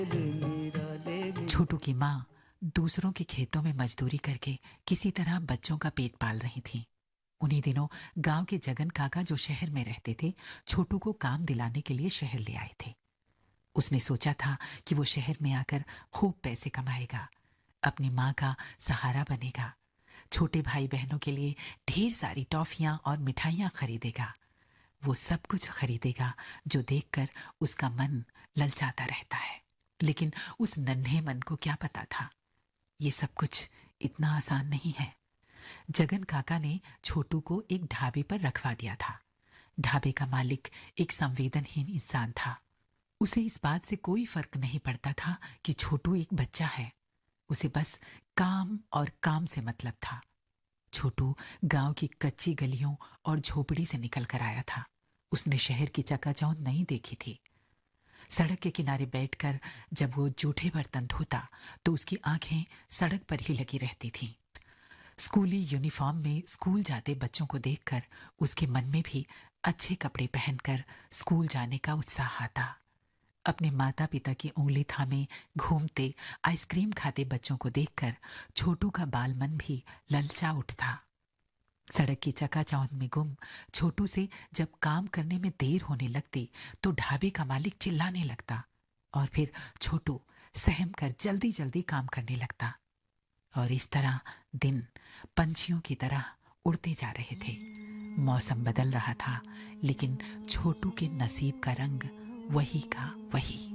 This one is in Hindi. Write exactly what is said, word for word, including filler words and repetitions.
छोटू की माँ दूसरों के खेतों में मजदूरी करके किसी तरह बच्चों का पेट पाल रही थी। उन्हीं दिनों गांव के जगन काका जो शहर में रहते थे, छोटू को काम दिलाने के लिए शहर ले आए थे। उसने सोचा था कि वो शहर में आकर खूब पैसे कमाएगा, अपनी माँ का सहारा बनेगा, छोटे भाई बहनों के लिए ढेर सारी टॉफियां और मिठाइयां खरीदेगा। वो सब कुछ खरीदेगा जो देखकर उसका मन ललचाता रहता है। लेकिन उस नन्हे मन को क्या पता था, ये सब कुछ इतना आसान नहीं है। जगन काका ने छोटू को एक ढाबे पर रखवा दिया था। ढाबे का मालिक एक संवेदनहीन इंसान था। उसे इस बात से कोई फर्क नहीं पड़ता था कि छोटू एक बच्चा है। उसे बस काम और काम से मतलब था। छोटू गांव की कच्ची गलियों और झोपड़ी से निकल कर आया था। उसने शहर की चकाचौंध नहीं देखी थी। सड़क के किनारे बैठकर जब वो जूठे बर्तन धोता तो उसकी आंखें सड़क पर ही लगी रहती थीं। स्कूली यूनिफॉर्म में स्कूल जाते बच्चों को देखकर उसके मन में भी अच्छे कपड़े पहनकर स्कूल जाने का उत्साह आता। अपने माता पिता की उंगली थामे घूमते आइसक्रीम खाते बच्चों को देखकर छोटू का बाल मन भी ललचा उठता। सड़क की चकाचौंध में गुम छोटू से जब काम करने में देर होने लगती तो ढाबे का मालिक चिल्लाने लगता और फिर छोटू सहम कर जल्दी जल्दी काम करने लगता। और इस तरह दिन पंछियों की तरह उड़ते जा रहे थे। मौसम बदल रहा था, लेकिन छोटू के नसीब का रंग वही का वही।